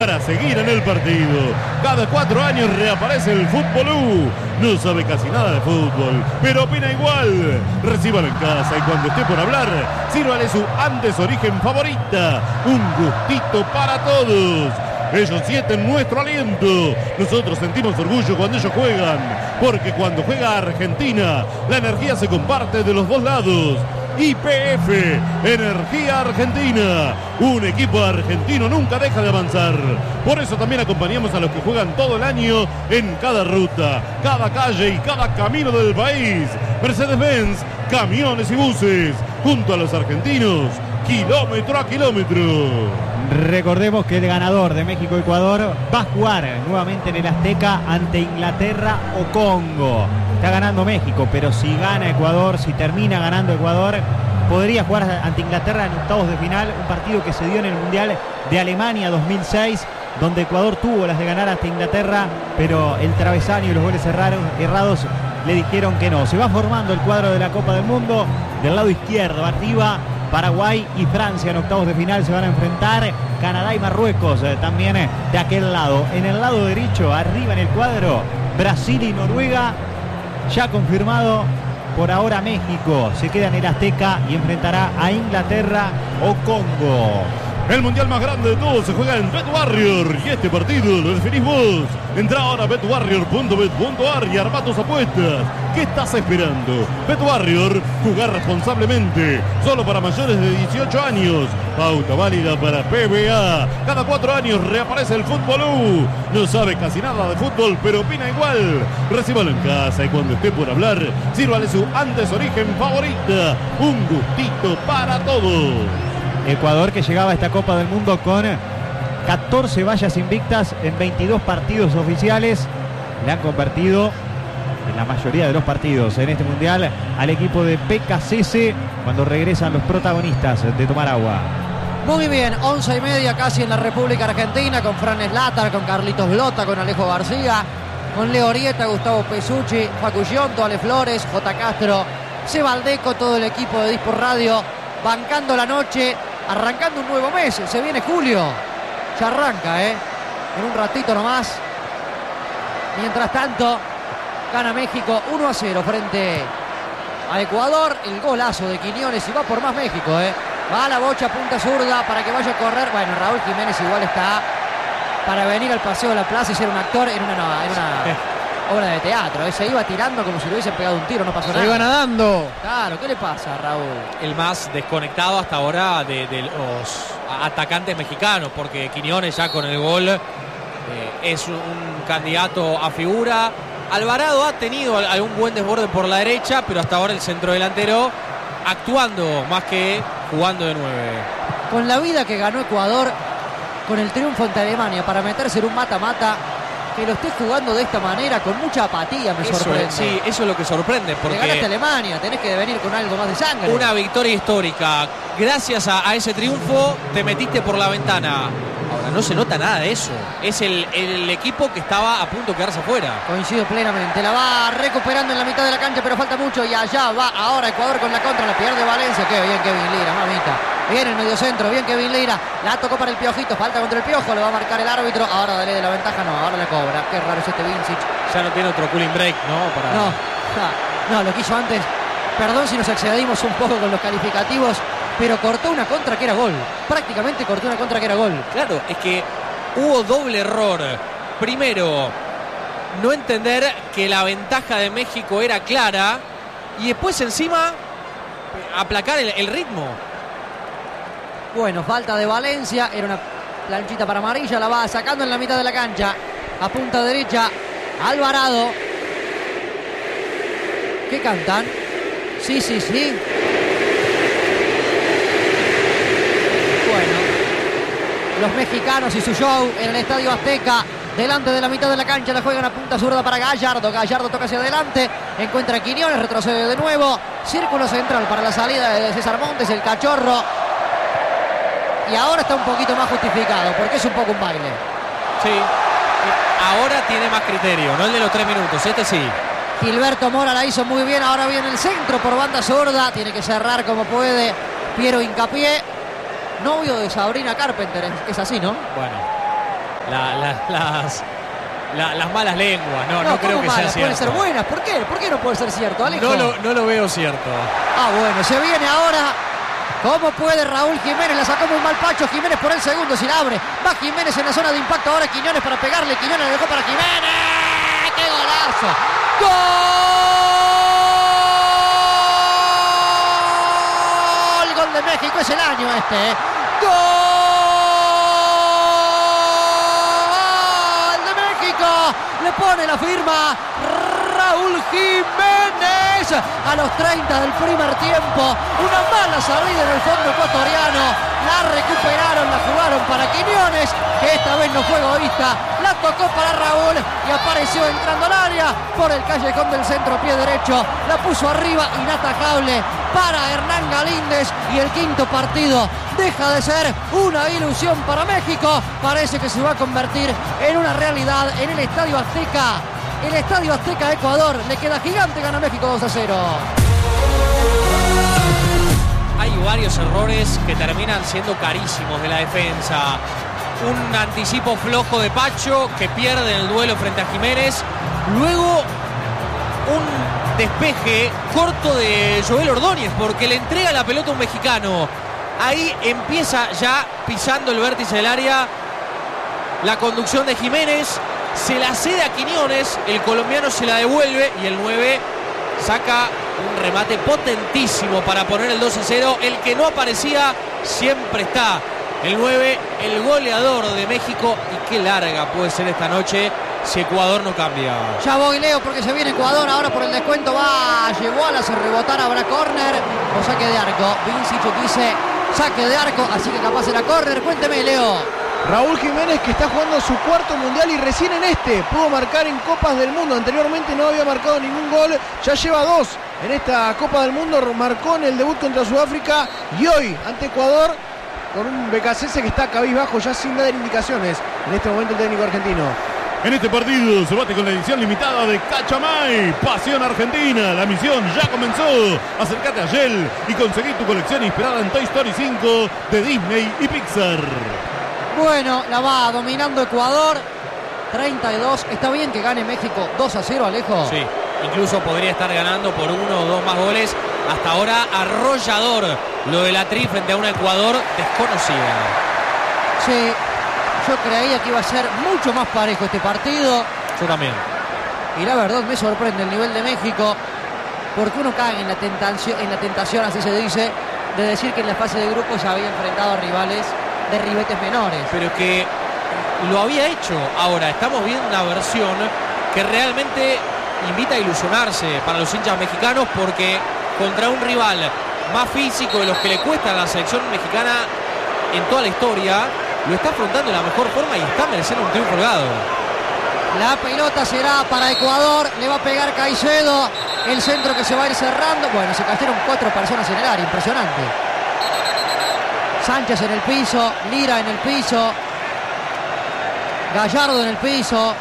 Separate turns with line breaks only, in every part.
Para seguir en el partido. Cada 4 años reaparece el Fútbolú. No sabe casi nada de fútbol, pero opina igual. Recíbalo en casa y cuando esté por hablar, sírvale su antes origen favorita. Un gustito para todos. Ellos sienten nuestro aliento. Nosotros sentimos orgullo cuando ellos juegan. Porque cuando juega Argentina, la energía se comparte de los dos lados. YPF, Energía Argentina. Un equipo argentino nunca deja de avanzar. Por eso también acompañamos a los que juegan todo el año en cada ruta, cada calle y cada camino del país. Mercedes-Benz, camiones y buses, junto a los argentinos, kilómetro a kilómetro.
Recordemos que el ganador de México-Ecuador va a jugar nuevamente en el Azteca ante Inglaterra o Congo. Está ganando México, pero si gana Ecuador, si termina ganando Ecuador, podría jugar ante Inglaterra en octavos de final, un partido que se dio en el Mundial de Alemania 2006, donde Ecuador tuvo las de ganar hasta Inglaterra, pero el travesaño y los goles errados le dijeron que no. Se va formando el cuadro de la Copa del Mundo. Del lado izquierdo, arriba, Paraguay y Francia en octavos de final se van a enfrentar. Canadá y Marruecos también de aquel lado. En el lado derecho, arriba en el cuadro, Brasil y Noruega. Ya confirmado por ahora México. Se queda en el Azteca y enfrentará a Inglaterra o Congo.
El mundial más grande de todos se juega en BetWarrior y este partido lo definís vos. Entra ahora a betwarrior.bet.ar y arma tus apuestas. ¿Qué estás esperando? BetWarrior, jugar responsablemente. Solo para mayores de 18 años. Pauta válida para PBA. Cada 4 años reaparece el Fútbolú. No sabe casi nada de fútbol, pero opina igual. Recíbalo en casa y cuando esté por hablar, sírvale su antes origen favorita. Un gustito para todos.
Ecuador, que llegaba a esta Copa del Mundo con 14 vallas invictas en 22 partidos oficiales. Le han convertido en la mayoría de los partidos en este mundial al equipo de PKCS cuando regresan los protagonistas de tomar agua.
Muy bien, 11:30 casi en la República Argentina, con Fran Slatar, con Carlitos Blota, con Alejo García, con Leo Orieta, Gustavo Pesucci, Facu Giunto, Ale Flores, J. Castro, Seba Aldeco, todo el equipo de Disport Radio, bancando la noche, arrancando un nuevo mes. Se viene julio, ya arranca, en un ratito nomás. Mientras tanto, gana México 1-0 frente a Ecuador. El golazo de Quiñones y va por más México, Va a la bocha, punta zurda para que vaya a correr. Bueno, Raúl Jiménez igual está para venir al Paseo de la Plaza y ser un actor en una obra de teatro. Se iba tirando como si le hubiesen pegado un tiro, no pasó nada.
Se iba nadando.
Claro, ¿qué le pasa, Raúl?
El más desconectado hasta ahora de los atacantes mexicanos, porque Quiñones ya con el gol es un candidato a figura. Alvarado ha tenido algún buen desborde por la derecha, pero hasta ahora el centrodelantero actuando más que jugando de 9.
Con la vida que ganó Ecuador con el triunfo ante Alemania para meterse en un mata-mata, que lo esté jugando de esta manera con mucha apatía me sorprende.
Sí, eso es lo que sorprende, porque
le ganaste a Alemania, tenés que venir con algo más de sangre.
Una victoria histórica. Gracias a ese triunfo te metiste por la ventana. Ahora no se nota nada de eso. Es el equipo que estaba a punto de quedarse afuera.
Coincido plenamente. La va recuperando en la mitad de la cancha, pero falta mucho. Y allá va ahora Ecuador con la contra. La pierde Valencia. Qué bien Kevin Lira, mamita. Viene el medio centro, bien Kevin Lira. La tocó para el Piojito. Falta contra el Piojo. Lo va a marcar el árbitro. Ahora dale de la ventaja. No, ahora le cobra. Qué raro es este Vincic.
Ya no tiene otro cooling break, ¿no?
No, lo que hizo antes. Perdón si nos excedimos un poco con los calificativos, pero cortó una contra que era gol. Prácticamente cortó una contra que era gol.
Claro, es que hubo doble error. Primero, no entender que la ventaja de México era clara. Y después encima aplacar el ritmo.
Bueno, falta de Valencia. Era una planchita para amarilla. La va sacando en la mitad de la cancha. A punta derecha, Alvarado. ¿Qué cantan? Sí. Bueno, los mexicanos y su show en el Estadio Azteca, delante de la mitad de la cancha. La juegan a punta zurda para Gallardo. Gallardo toca hacia adelante, encuentra a Quiñones, retrocede de nuevo. Círculo central para la salida de César Montes, el cachorro. Y ahora está un poquito más justificado, porque es un poco un baile.
Sí, ahora tiene más criterio, no el de los 3 minutos, este sí.
Gilberto Mora la hizo muy bien. Ahora viene el centro por banda zurda. Tiene que cerrar como puede Piero Hincapié, novio de Sabrina Carpenter. Es así, ¿no?
Bueno, las malas lenguas. No creo que sea cierto.
Pueden ser buenas. ¿Por qué? ¿Por qué no puede ser cierto, Alejo?
No lo veo cierto.
Bueno, se viene ahora. ¿Cómo puede Raúl Jiménez? La sacó muy mal Pacho. Jiménez por el segundo, si la abre. Va Jiménez en la zona de impacto. Ahora Quiñones para pegarle. Quiñones le dejó para Jiménez. ¡Qué golazo! ¡Gol! Gol de México. Es el año este. ¡Gol de México! Le pone la firma Raúl Jiménez a los 30 del primer tiempo. Una mala salida en el fondo ecuatoriano. La recuperaron, la jugaron para Quiñones, que esta vez no fue egoísta. La tocó para Raúl y apareció entrando al área por el callejón del centro, pie derecho. La puso arriba, inatajable para Hernán Galíndez. Y el quinto partido deja de ser una ilusión para México. Parece que se va a convertir en una realidad en el Estadio Azteca. El Estadio Azteca de Ecuador le queda gigante, gana México 2-0.
Hay varios errores que terminan siendo carísimos de la defensa. Un anticipo flojo de Pacho que pierde el duelo frente a Jiménez. Luego un despeje corto de Joel Ordóñez porque le entrega la pelota a un mexicano. Ahí empieza ya pisando el vértice del área la conducción de Jiménez. Se la cede a Quiñones, el colombiano se la devuelve y el 9 saca un remate potentísimo para poner el 2-0. El que no aparecía siempre está. El 9, el goleador de México. Y qué larga puede ser esta noche si Ecuador no cambia.
Ya voy, Leo, porque se viene Ecuador ahora por el descuento. Llevó a la hace rebotar, habrá córner o saque de arco. Vincic dice saque de arco, así que capaz era córner. Cuénteme, Leo.
Raúl Jiménez, que está jugando su cuarto mundial y recién en este pudo marcar en Copas del Mundo. Anteriormente no había marcado ningún gol, ya lleva 2 en esta Copa del Mundo. Marcó en el debut contra Sudáfrica y hoy ante Ecuador con un BKC que está cabizbajo ya sin dar indicaciones en este momento el técnico argentino.
En este partido se bate con la edición limitada de Cachamay, Pasión Argentina. La misión ya comenzó. Acércate a Shell y conseguí tu colección inspirada en Toy Story 5 de Disney y Pixar.
Bueno, la va dominando Ecuador, 32. Está bien que gane México 2-0, Alejo.
Sí, incluso podría estar ganando por 1 o 2 más goles. Hasta ahora arrollador lo de la Tri frente a un Ecuador desconocida.
Sí, yo creía que iba a ser mucho más parejo este partido.
Yo también.
Y la verdad me sorprende el nivel de México, porque uno cae en la tentación, así se dice, de decir que en la fase de grupos había enfrentado a rivales de ribetes menores.
Pero que lo había hecho. Ahora estamos viendo una versión que realmente invita a ilusionarse para los hinchas mexicanos, porque contra un rival más físico de los que le cuesta a la selección mexicana en toda la historia, lo está afrontando de la mejor forma y está mereciendo un triunfo holgado.
La pelota será para Ecuador, le va a pegar Caicedo, el centro que se va a ir cerrando. Bueno, se cayeron 4 personas en el área, impresionante. Sánchez en el piso, Lira en el piso, Gallardo en el piso.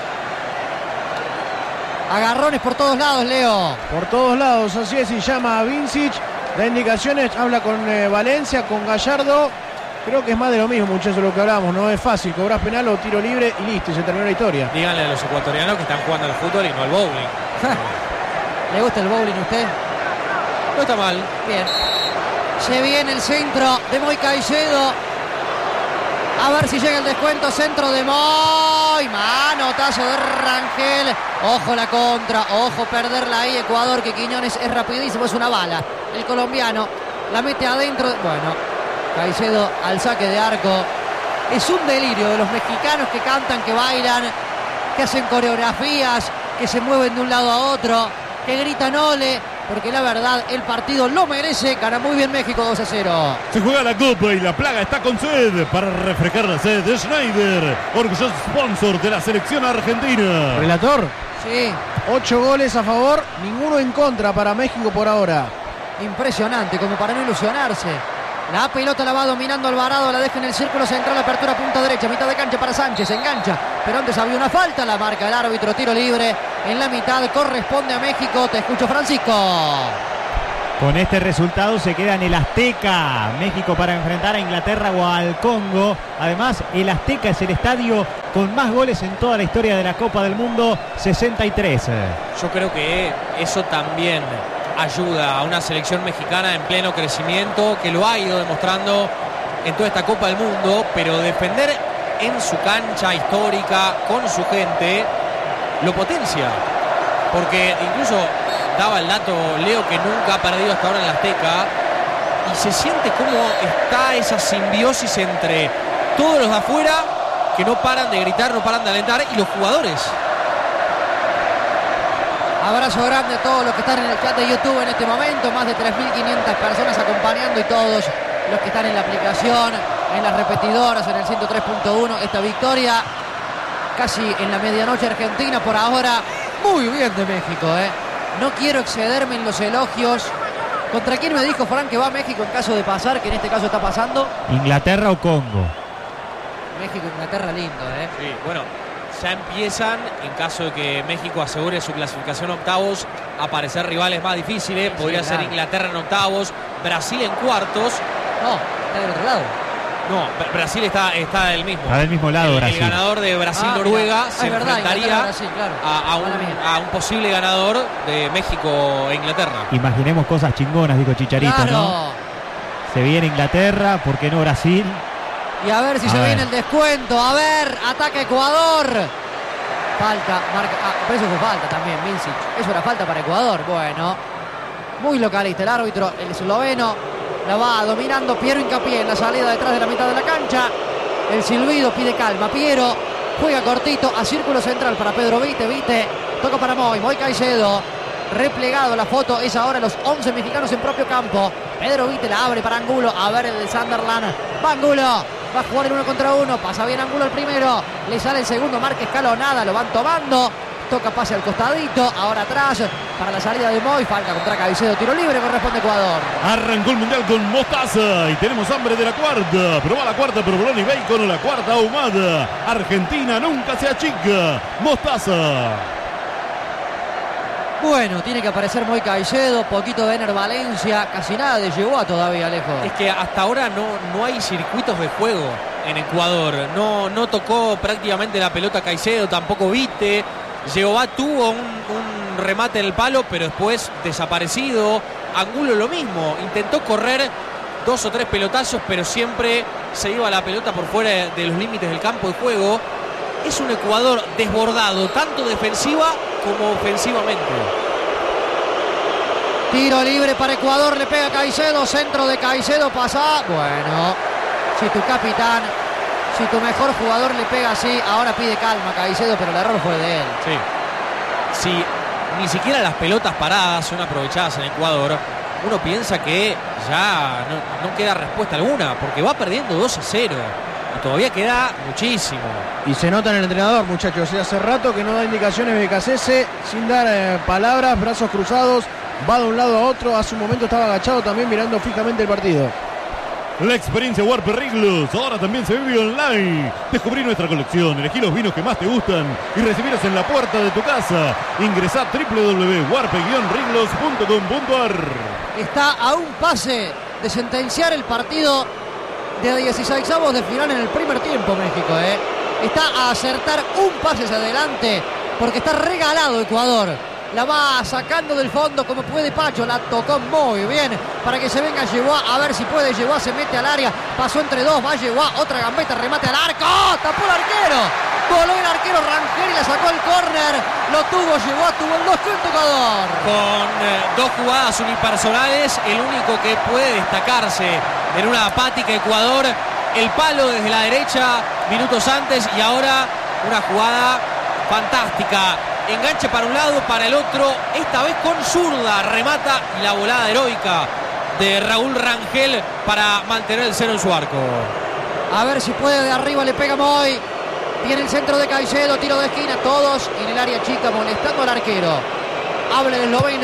Agarrones por todos lados, Leo.
Por todos lados, así es, y llama a Vincic, da indicaciones, habla con Valencia, con Gallardo. Creo que es más de lo mismo, muchachos, lo que hablamos. No es fácil, cobrar penal o tiro libre y listo, y se terminó la historia.
Díganle a los ecuatorianos que están jugando al fútbol y no al bowling.
¿Le gusta el bowling a usted?
No está mal.
Bien. Se viene el centro de Moy Caicedo. A ver si llega el descuento. Centro de Moy. Manotazo de Rangel. Ojo la contra. Ojo perderla ahí. Ecuador, que Quiñones es rapidísimo. Es una bala. El colombiano la mete adentro. Bueno, Caicedo al saque de arco. Es un delirio de los mexicanos que cantan, que bailan, que hacen coreografías, que se mueven de un lado a otro, que gritan ole, porque la verdad el partido lo merece. Gana muy bien México 2-0.
Se juega la Copa y la plaga está con sed. Para refrescar la sed de Schneider, orgulloso sponsor de la selección argentina.
Relator.
Sí.
8 goles a favor, ninguno en contra para México por ahora.
Impresionante, como para no ilusionarse. La pelota la va dominando Alvarado, la deja en el círculo central, apertura punta derecha, mitad de cancha para Sánchez, engancha, pero antes había una falta, la marca el árbitro, tiro libre en la mitad, corresponde a México. Te escucho, Francisco.
Con este resultado se queda en el Azteca México para enfrentar a Inglaterra o al Congo. Además, el Azteca es el estadio con más goles en toda la historia de la Copa del Mundo, 63.
Yo creo que eso también ayuda a una selección mexicana en pleno crecimiento, que lo ha ido demostrando en toda esta Copa del Mundo, pero defender en su cancha histórica, con su gente, lo potencia. Porque incluso daba el dato Leo que nunca ha perdido hasta ahora en la Azteca, y se siente como está esa simbiosis entre todos los de afuera que no paran de gritar, no paran de alentar, y los jugadores.
Abrazo grande a todos los que están en el chat de YouTube en este momento, más de 3.500 personas acompañando, y todos los que están en la aplicación, en las repetidoras, en el 103.1. Esta victoria casi en la medianoche argentina por ahora. Muy bien de México, No quiero excederme en los elogios. ¿Contra quién me dijo Fran que va a México en caso de pasar, que en este caso está pasando?
¿Inglaterra o Congo?
México, Inglaterra, lindo,
Sí, bueno, ya empiezan, en caso de que México asegure su clasificación a octavos, a aparecer rivales más difíciles.
Sí,
podría ser
claro.
Inglaterra en octavos, Brasil en cuartos.
No, está del otro lado.
No, Brasil está del mismo.
Está del mismo lado, Brasil.
El ganador de Brasil-Noruega se
es verdad,
enfrentaría
Inglaterra-Brasil, claro. Mala mía.
a un posible ganador de México e Inglaterra.
Imaginemos cosas chingonas, dijo Chicharito,
Claro.
¿no? Se viene Inglaterra, ¿por qué no Brasil?
Y a ver si se viene el descuento. A ver, ataca Ecuador. Falta, marca. Pero eso fue falta también, Vincic. Eso era falta para Ecuador. Bueno, muy localista el árbitro, el esloveno. La va dominando Piero Hincapié en la salida detrás de la mitad de la cancha. El silbido pide calma. Piero juega cortito a círculo central para Pedro Vite. Vite toca para Moy. Moy Caicedo. Replegado la foto. Es ahora los 11 mexicanos en propio campo. Pedro Vite la abre para Angulo. A ver el de Sunderland. Va Angulo. Va a jugar en 1 contra 1. Pasa bien Angulo el primero. Le sale el segundo. Marca escalonada. Lo van tomando. Toca pase al costadito. Ahora atrás para la salida de Moy. Falta contra Caicedo. Tiro libre. Corresponde Ecuador.
Arrancó el Mundial con Mostaza y tenemos hambre de la cuarta. Probá la cuarta provolone y bacon o la cuarta ahumada. Argentina nunca se achica. Mostaza.
Bueno, tiene que aparecer Moy Caicedo. Poquito de Ener Valencia. Casi nada de Yehoa todavía, lejos.
Es que hasta ahora no hay circuitos de juego en Ecuador. No tocó prácticamente la pelota Caicedo, tampoco Vite. Yehoa tuvo un remate en el palo, pero después desaparecido. Angulo lo mismo, intentó correr 2 o 3 pelotazos, pero siempre se iba la pelota por fuera de los límites del campo de juego. Es un Ecuador desbordado, tanto defensiva como ofensivamente.
Tiro libre para Ecuador, le pega Caicedo, centro de Caicedo, pasa. Bueno, si tu capitán, si tu mejor jugador le pega así, ahora pide calma Caicedo, pero el error fue de él.
Sí. Si ni siquiera las pelotas paradas son aprovechadas en Ecuador, uno piensa que ya no queda respuesta alguna, porque va perdiendo 2-0 y todavía queda muchísimo.
Y se nota en el entrenador, muchachos. Hace rato que no da indicaciones de Becasese, sin dar palabras, brazos cruzados, va de un lado a otro. Hace un momento estaba agachado también mirando fijamente el partido.
La experiencia Warper Riglos ahora también se vive online. Descubrí nuestra colección, elegí los vinos que más te gustan y recibirlos en la puerta de tu casa. Ingresá a www.warpe-riglos.com.ar.
Está a un pase de sentenciar el partido de 16avos de final en el primer tiempo México, Está a acertar un pase hacia adelante porque está regalado Ecuador. La va sacando del fondo como puede Pacho. La tocó muy bien para que se venga Yehoa. A ver si puede. Yehoa se mete al área. Pasó entre dos. Va Yehoa. Otra gambeta. Remate al arco. ¡Oh! Tapó el arquero. Voló el arquero Rangel y la sacó el córner. Lo tuvo Yehoa. Tuvo el 2 Ecuador.
Con 2 jugadas unipersonales, el único que puede destacarse en una apática Ecuador. El palo desde la derecha minutos antes y ahora una jugada fantástica. Enganche para un lado, para el otro, esta vez con zurda, remata y la volada heroica de Raúl Rangel para mantener el 0 en su arco.
A ver si puede, de arriba le pega Moy. Tiene el centro de Caicedo, tiro de esquina, todos en el área chica molestando al arquero. Habla el esloveno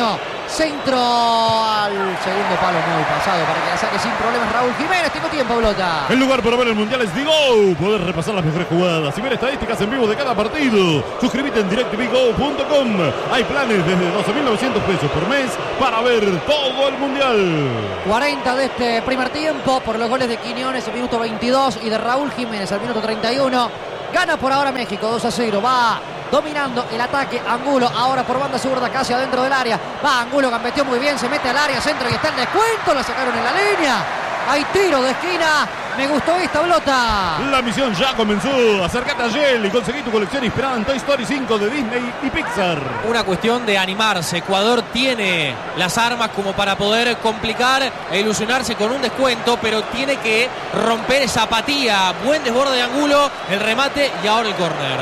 Centro al segundo palo muy pasado para que la saque sin problemas Raúl Jiménez. Tengo tiempo, Blota.
El lugar para ver el Mundial es Digo. Poder repasar las mejores jugadas y ver estadísticas en vivo de cada partido. Suscríbete en directvgo.com. Hay planes desde 12.900 pesos por mes para ver todo el Mundial.
40 de este primer tiempo por los goles de Quiñones al minuto 22 y de Raúl Jiménez al minuto 31. Gana por ahora México 2-0. Va dominando el ataque Angulo, ahora por banda zurda, casi adentro del área. Va Angulo, gambeteó muy bien, se mete al área, centro y está el descuento. La sacaron en la línea. Hay tiro de esquina. Me gustó esta, Blota.
La misión ya comenzó. Acércate a Yel y conseguí tu colección inspirada en Toy Story 5 de Disney y Pixar.
Una cuestión de animarse. Ecuador tiene las armas como para poder complicar e ilusionarse con un descuento, pero tiene que romper esa apatía. Buen desborde de Angulo, el remate y ahora el córner.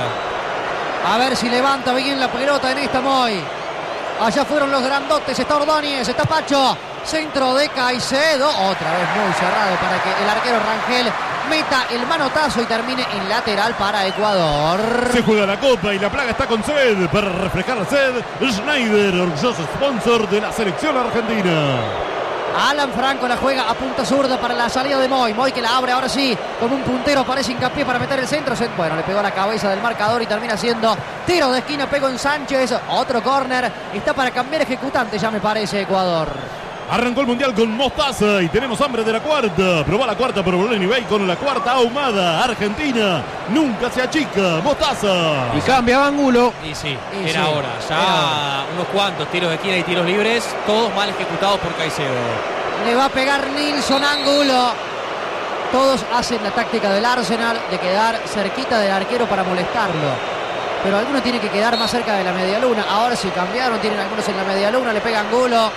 A ver si levanta bien la pelota en esta Moy. Allá fueron los grandotes. Está Ordóñez, está Pacho. Centro de Caicedo. Otra vez muy cerrado para que el arquero Rangel meta el manotazo y termine en lateral para Ecuador.
Se juega la copa y la plaga está con sed. Para refrescar la sed, Schneider, orgulloso sponsor de la selección argentina.
Alan Franco la juega a punta zurda para la salida de Moy. Moy que la abre ahora sí. Con un puntero aparece hincapié para meter el centro. Bueno, le pegó a la cabeza del marcador y termina siendo tiro de esquina. Pegó en Sánchez. Otro córner. Está para cambiar ejecutante ya me parece Ecuador.
Arrancó el Mundial con Mostaza y tenemos hambre de la cuarta. Probá la cuarta Provolone y Bacon, la cuarta ahumada. Argentina nunca se achica. Mostaza.
Y cambia Angulo.
Y sí,
Y
era
sí,
hora. Ya
era hora.
unos cuantos tiros de esquina y tiros libres, todos mal ejecutados por Caicedo.
Le va a pegar Nilson Angulo. Todos hacen la táctica del Arsenal de quedar cerquita del arquero para molestarlo. Pero alguno tiene que quedar más cerca de la medialuna. Ahora sí cambiaron, tienen algunos en la medialuna. Le pega Angulo.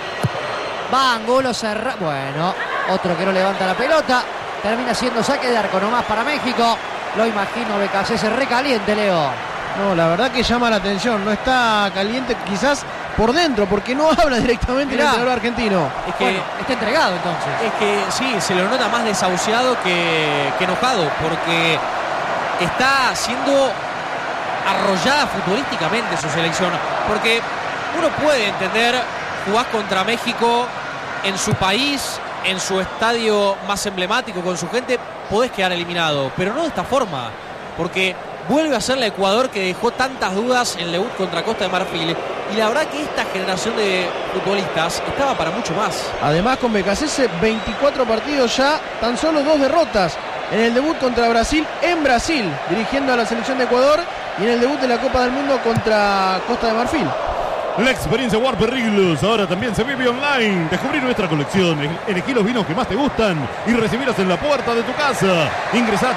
Va Angulo, bueno, otro que no levanta la pelota. Termina siendo saque de arco nomás para México. Lo imagino BKC recaliente, Leo.
No, la verdad que llama la atención. No está caliente quizás por dentro, porque no habla directamente el
Mirá.
entrenador argentino.
Es que,
Bueno, está entregado entonces.
es que sí, se lo nota más desahuciado que enojado, porque está siendo arrollada futbolísticamente su selección. Porque uno puede entender, jugás contra México en su país, en su estadio más emblemático, con su gente, podés quedar eliminado, pero no de esta forma, porque vuelve a ser la Ecuador que dejó tantas dudas en el debut contra Costa de Marfil, y la verdad que esta generación de futbolistas estaba para mucho más.
Además con BKC 24 partidos ya, tan solo 2 derrotas. En el debut contra Brasil, en Brasil, dirigiendo a la selección de Ecuador, y en el debut de la Copa del Mundo contra Costa de Marfil.
La experiencia Warper Riglos ahora también se vive online. Descubrí nuestra colección, elegí los vinos que más te gustan y recibirlos en la puerta de tu casa. Ingresá a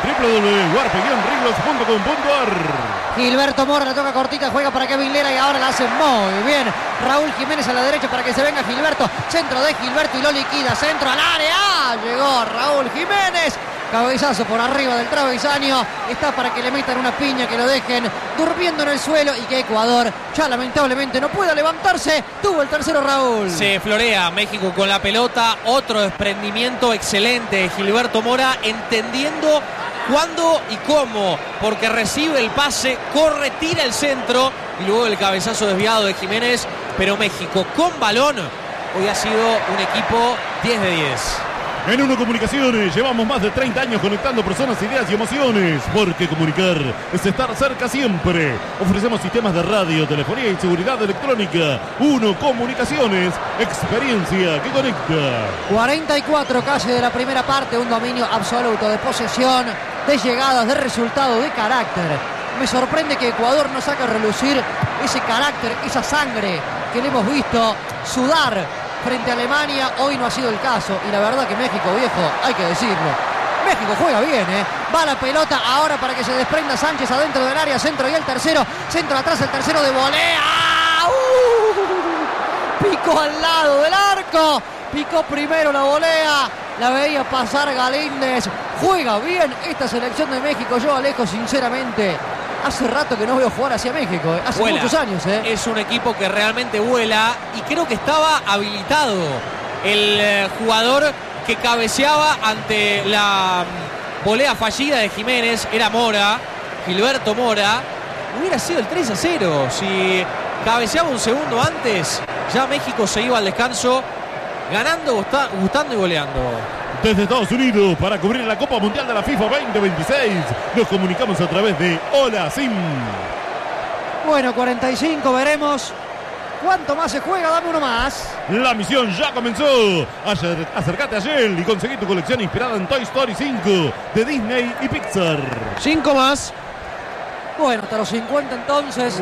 www.warper-riglos.com.ar.
Gilberto Mora la toca cortita, juega para Kevin Lera y ahora la hace muy bien. Raúl Jiménez a la derecha para que se venga Gilberto. Centro de Gilberto y lo liquida. Centro al área. Llegó Raúl Jiménez. Cabezazo por arriba del travesaño. Está para que le metan una piña, que lo dejen durmiendo en el suelo y que Ecuador ya lamentablemente no pueda levantarse. Tuvo el tercero Raúl.
Se florea México con la pelota. Otro desprendimiento excelente de Gilberto Mora, entendiendo cuándo y cómo, porque recibe el pase, corre, tira el centro y luego el cabezazo desviado de Jiménez. Pero México con balón hoy ha sido un equipo 10 de 10.
En Uno Comunicaciones llevamos más de 30 años conectando personas, ideas y emociones, porque comunicar es estar cerca siempre. Ofrecemos sistemas de radio, telefonía y seguridad electrónica. Uno Comunicaciones, experiencia que conecta.
44 casi de la primera parte, un dominio absoluto de posesión, de llegadas, de resultado, de carácter. Me sorprende que Ecuador no saque a relucir ese carácter, esa sangre que le hemos visto sudar frente a Alemania. Hoy no ha sido el caso y la verdad que México, viejo, hay que decirlo, México juega bien, va la pelota ahora para que se desprenda Sánchez adentro del área, centro y el tercero, centro atrás, el tercero de volea. Picó al lado del arco, picó primero la volea, la veía pasar Galíndez. Juega bien esta selección de México. Yo, Alejo, sinceramente, hace rato que no veo jugar hacia México, hace
Vuela.
muchos años.
Es un equipo que realmente vuela y creo que estaba habilitado el jugador que cabeceaba ante la volea fallida de Jiménez. Era Mora, Gilberto Mora. Hubiera sido el 3-0 si cabeceaba un segundo antes. ya México se iba al descanso ganando, gustando y goleando.
Desde Estados Unidos, para cubrir la Copa Mundial de la FIFA 2026, nos comunicamos a través de Hola Sim.
Bueno, 45, veremos cuánto más se juega. Dame uno más.
La misión ya comenzó. Acércate a Shell y conseguí tu colección inspirada en Toy Story 5 de Disney y Pixar.
5 más.
Bueno, hasta los 50 entonces.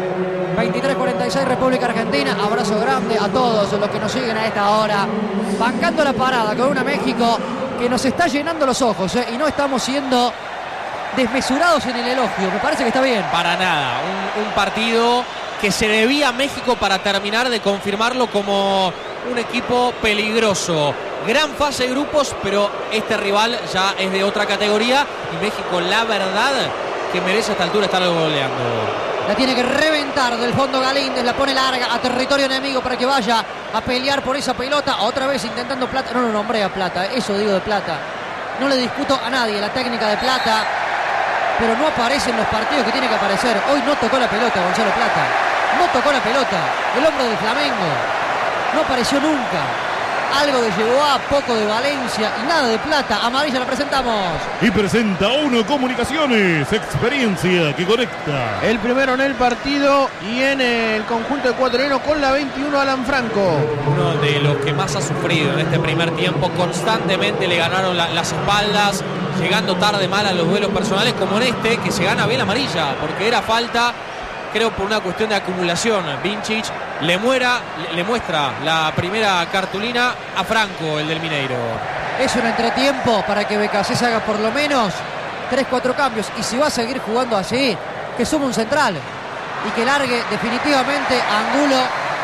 23-46 República Argentina. Abrazo grande a todos los que nos siguen a esta hora. Bancando la parada con una México que nos está llenando los ojos, y no estamos siendo desmesurados en el elogio. Me parece que está bien.
Para nada. Un partido que se debía a México para terminar de confirmarlo como un equipo peligroso. Gran fase de grupos, pero este rival ya es de otra categoría y México, la verdad, que merece a esta altura estar goleando.
La tiene que reventar del fondo Galíndez, la pone larga a territorio enemigo para que vaya a pelear por esa pelota. Otra vez intentando Plata. No lo nombré a Plata, eso digo de Plata. No le discuto a nadie la técnica de Plata, pero no aparece en los partidos que tiene que aparecer. Hoy no tocó la pelota Gonzalo Plata. No tocó la pelota. El hombre del Flamengo no apareció nunca. Algo de Yeguá, poco de Valencia y nada de Plata. Amarilla la presentamos.
Y presenta Uno Comunicaciones, experiencia que conecta.
El primero en el partido y en el conjunto ecuatoriano con la 21 Alan Franco.
Uno de los que más ha sufrido en este primer tiempo. Constantemente le ganaron las espaldas, llegando tarde mal a los duelos personales, como en este, que se gana bien la amarilla, porque era falta, creo por una cuestión de acumulación. Vincic le muestra la primera cartulina a Franco, el del Mineiro.
Es un entretiempo para que Becasés haga por lo menos 3-4 cambios. Y si va a seguir jugando así, que sume un central y que largue definitivamente a Angulo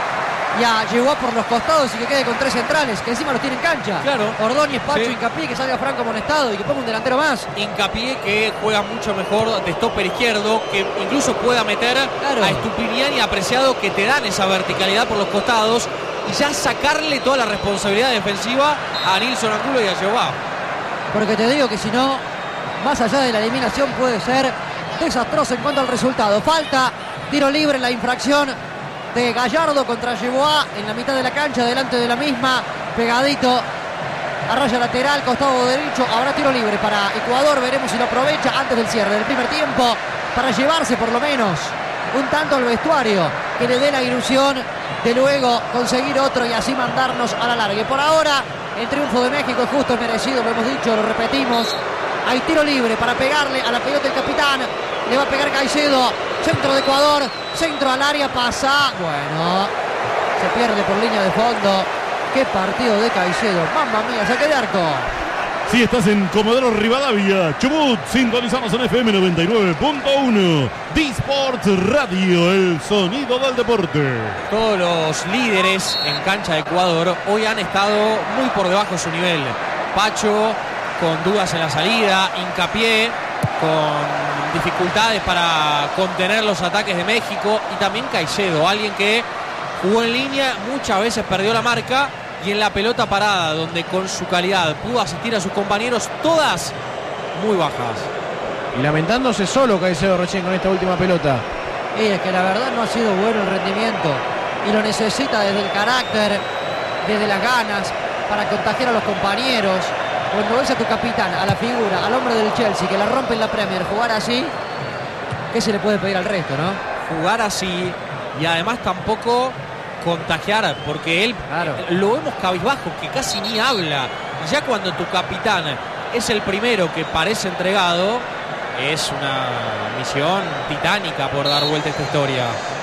y a Yeguá por los costados y que quede con 3 centrales, que encima los tiene en cancha.
Claro.
Ordóñez, Pacho,
Sí.
Hincapié, que salga Franco amonestado y que ponga un delantero más.
Hincapié, que juega mucho mejor de stopper izquierdo, que incluso pueda meter
Claro.
a Estupiñán y a Preciado, que te dan esa verticalidad por los costados, y ya sacarle toda la responsabilidad defensiva a Nilson Angulo y a Yeguá.
Porque te digo que si no, más allá de la eliminación, puede ser desastroso en cuanto al resultado. Falta, tiro libre, la infracción de Gallardo contra Yeguá en la mitad de la cancha, delante de la misma, pegadito a raya lateral, costado derecho. Habrá tiro libre para Ecuador, veremos si lo aprovecha antes del cierre del primer tiempo, para llevarse por lo menos un tanto al vestuario, que le dé la ilusión de luego conseguir otro y así mandarnos a la larga. Y por ahora el triunfo de México es justo y merecido, lo hemos dicho, lo repetimos. Hay tiro libre para pegarle a la pelota el capitán, le va a pegar Caicedo, centro de Ecuador, centro al área, pasa, bueno, se pierde por línea de fondo. Qué partido de Caicedo, mamma mía, saque de arco.
Si estás en Comodoro Rivadavia, Chubut, sintonizamos en FM 99.1. D-Sports Radio, el sonido del deporte.
Todos los líderes en cancha de Ecuador hoy han estado muy por debajo de su nivel. Pacho con dudas en la salida, Hincapié con dificultades para contener los ataques de México, y también Caicedo, alguien que jugó en línea, muchas veces perdió la marca, y en la pelota parada, donde con su calidad pudo asistir a sus compañeros, todas muy bajas.
Y lamentándose solo Caicedo recién con esta última pelota.
Y es que la verdad no ha sido bueno el rendimiento y lo necesita desde el carácter, desde las ganas, para contagiar a los compañeros. Cuando ves a tu capitán, a la figura, al hombre del Chelsea, que la rompe en la Premier, jugar así, ¿qué se le puede pedir al resto, no?
Jugar así y además tampoco contagiar, porque él,
Claro.
lo vemos cabizbajo, que casi ni habla. Ya cuando tu capitán es el primero que parece entregado, es una misión titánica por dar vuelta a esta historia.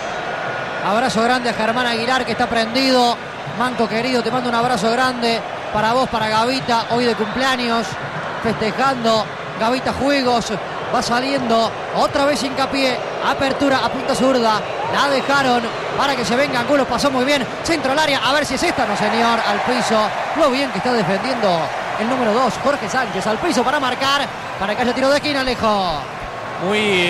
Abrazo grande a Germán Aguilar, que está prendido. Manco querido, te mando un abrazo grande para vos, para Gavita, hoy de cumpleaños, festejando. Gavita Juegos, va saliendo, otra vez Hincapié, apertura a punta zurda, la dejaron para que se venga Angulo, pasó muy bien, centro al área, a ver si es esta, no señor, al piso, lo bien que está defendiendo el número 2, Jorge Sánchez, al piso para marcar, para que haya tiro de esquina, Alejo.
Muy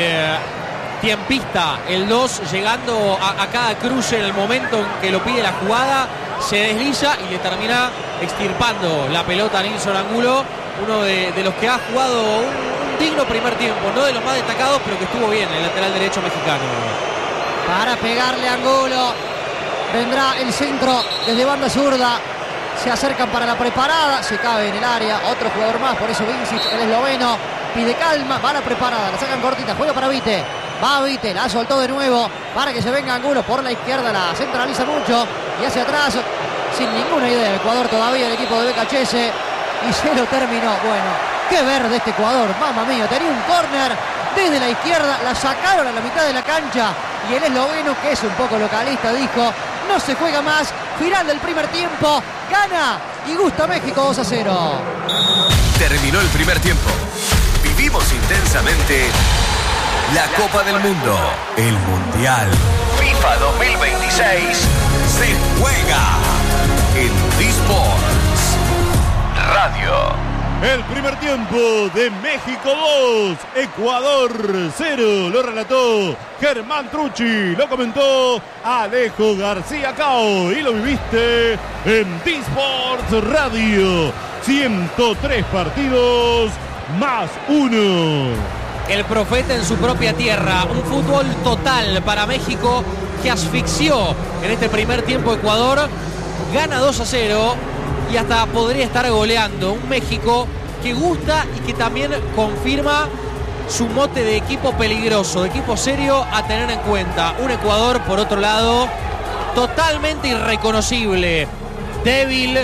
tiempista el 2, llegando a cada cruce en el momento en que lo pide la jugada, se desliza y le termina extirpando la pelota a Nilson Angulo, uno de los que ha jugado un digno primer tiempo, no de los más destacados, pero que estuvo bien el lateral derecho mexicano.
Para pegarle a Angulo, Vendrá el centro desde banda zurda. Se acercan para la preparada. Se cabe en el área. Otro jugador más. Por eso Vincic, el esloveno, pide calma. Va a la preparada. La sacan cortita. Juega para Vite. Va Vite. La soltó de nuevo para que se venga Angulo por la izquierda. La centraliza mucho. Y hacia atrás. Sin ninguna idea. Ecuador todavía. El equipo de Becachese. Y se lo terminó. Bueno, qué verde este Ecuador. Mamma mía. Tenía un córner desde la izquierda. La sacaron a la mitad de la cancha. Y el esloveno, que es un poco localista, dijo: no se juega más. Final del primer tiempo. Gana y gusta México 2-0.
Terminó el primer tiempo. Vivimos intensamente la Copa del Mundo. El Mundial FIFA 2026 se juega en D-Sports Radio.
El primer tiempo de México 2, Ecuador 0. Lo relató Germán Trucci, lo comentó Alejo García Cao y lo viviste en D-Sports Radio. 103 partidos más 1.
El profeta en su propia tierra. Un fútbol total para México que asfixió en este primer tiempo Ecuador. Gana 2-0 y hasta podría estar goleando. Un México que gusta y que también confirma su mote de equipo peligroso, de equipo serio a tener en cuenta. Un Ecuador, por otro lado, totalmente irreconocible, débil,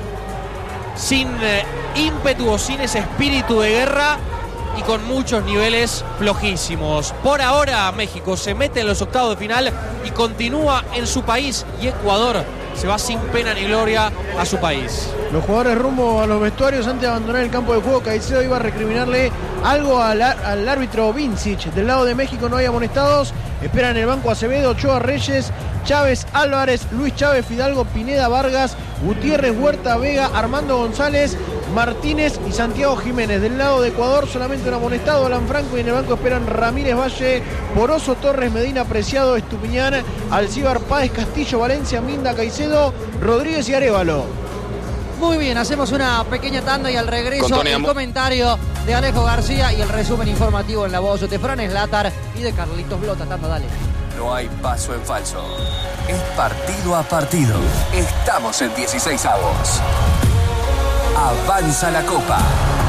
sin ímpetu o sin ese espíritu de guerra y con muchos niveles flojísimos. Por ahora México se mete en los octavos de final y continúa en su país, y Ecuador se va sin pena ni gloria a su país.
Los jugadores rumbo a los vestuarios antes de abandonar el campo de juego. Caicedo iba a recriminarle algo al árbitro Vincic. Del lado de México no hay amonestados. Esperan en el banco Acevedo, Ochoa, Reyes, Chávez, Álvarez, Luis Chávez, Fidalgo, Pineda, Vargas, Gutiérrez, Huerta, Vega, Armando González, Martínez y Santiago Jiménez. Del lado de Ecuador solamente un amonestado, Alan Franco, y en el banco esperan Ramírez Valle, Poroso, Torres, Medina, Preciado, Estupiñán, Alcíbar, Páez, Castillo, Valencia, Minda, Caicedo, Rodríguez y Arévalo.
Muy bien, hacemos una pequeña tanda y al regreso el comentario de Alejo García y el resumen informativo en la voz de Fran Slatar y de Carlitos Blota. Tanda, dale.
No hay paso en falso. Es partido a partido. Estamos en 16avos. Avanza la Copa.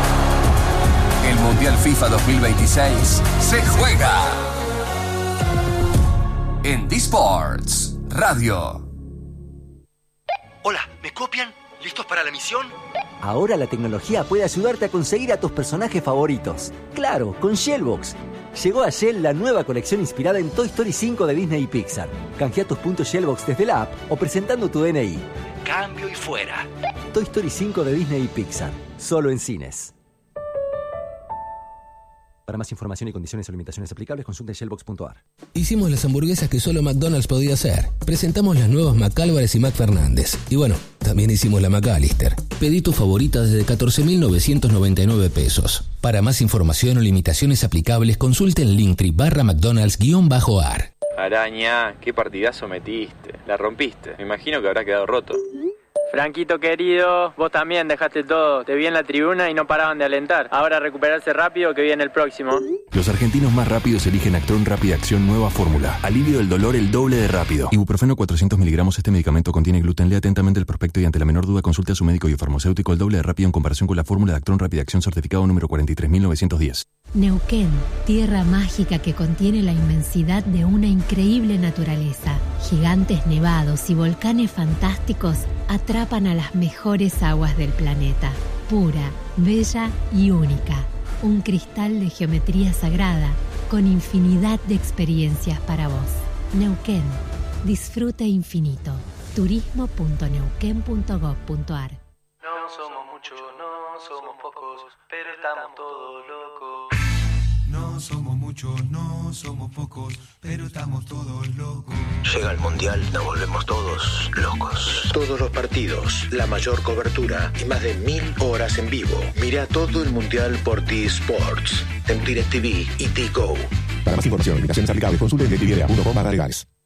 El Mundial FIFA 2026 se juega en D-Sports Radio.
Hola, ¿me copian? ¿Listos para la misión?
Ahora la tecnología puede ayudarte a conseguir a tus personajes favoritos. Claro, con Shellbox. Llegó a Shell la nueva colección inspirada en Toy Story 5 de Disney y Pixar. Canjea tus puntos Shellbox desde la app o presentando tu DNI.
Cambio y fuera.
Toy Story 5 de Disney y Pixar. Solo en cines. Para más información y condiciones o limitaciones aplicables, consulta shellbox.ar.
Hicimos las hamburguesas que solo McDonald's podía hacer. Presentamos las nuevas McAlvarez y McFernández. Y bueno, también hicimos la McAllister. Pedí tu favorita desde 14.999 pesos. Para más información o limitaciones aplicables, consulte en Linktree/McDonald's_ar.
Araña, qué partidazo metiste. La rompiste. Me imagino que habrá quedado roto.
Franquito querido, vos también dejaste todo. Te vi en la tribuna y no paraban de alentar. Ahora recuperarse rápido que viene el próximo.
Los argentinos más rápidos eligen Actron Rápida Acción Nueva Fórmula. Alivio del dolor el doble de rápido. Ibuprofeno 400 miligramos. Este medicamento contiene gluten. Lea atentamente el prospecto y ante la menor duda consulte a su médico y farmacéutico. El doble de rápido en comparación con la fórmula de Actron Rápida Acción certificado número 43910.
Neuquén, tierra mágica que contiene la inmensidad de una increíble naturaleza. Gigantes nevados y volcanes fantásticos atrapan a las mejores aguas del planeta. Pura, bella y única. Un cristal de geometría sagrada con infinidad de experiencias para vos. Neuquén, disfrute infinito. turismo.neuquén.gov.ar.
No somos muchos, no somos pocos, pero estamos todos locos.
No somos muchos, no somos pocos, pero estamos todos locos.
Llega el Mundial, nos volvemos todos locos. Todos los partidos, la mayor cobertura y más de 1000 horas en vivo. Mira todo el Mundial por D-Sports, en DirecTV y T-Go.
Para más información, limitaciones aplicables, consulte en DirecTV.com/legales.